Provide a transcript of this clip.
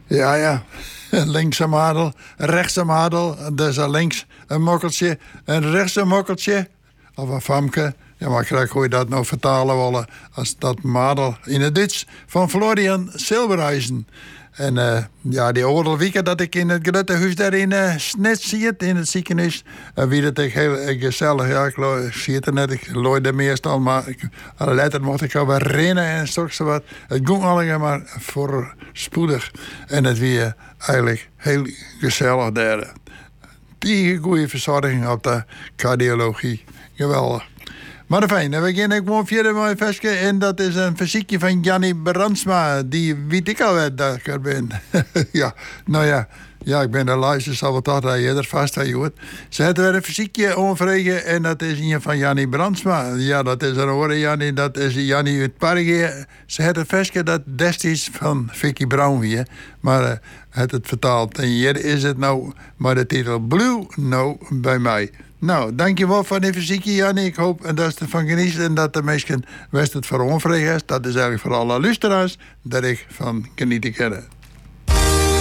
Ja. Links een madel, rechts een madel. Dus links een mokkeltje en rechts een mokkeltje. Of een famke. Ja, maar krijg hoe je dat nou vertalen willen als dat madel in het Duits van Florian Silbereisen. En die oude weken dat ik in het grote huis daar in Snet zie het, in het ziekenhuis. Wie dat ik heel gezellig, ja, ik zie het er net, ik looi er meestal, maar later mocht ik al weer rennen en zo wat. Het ging allemaal maar voorspoedig. En het weer eigenlijk heel gezellig daar. Die goede verzorging op de cardiologie. Geweldig. Maar fijn, we gaan gewoon verder met een vestje. En dat is een fysiekje van Jannie Brandsma. Die weet ik al dat ik er ben. Ja, ik ben de luister, zal wel toch dat je er vast aan hoort. Ze hebben weer een fysiekje onvregen. En dat is een van Jannie Brandsma. Ja, dat is een hoorde Jannie. Dat is Jannie uit Parge. Ze had een vestje dat destijds van Vicky Brown weer. Maar het vertaald. En hier is het nou maar de titel Blue No bij mij. Nou, dankjewel voor die fysiekje, Jannie. Ik hoop dat ze ervan genieten en dat de mensen wist het voor onvredig is. Dat is eigenlijk voor alle luisteraars dat ik van genieten kan.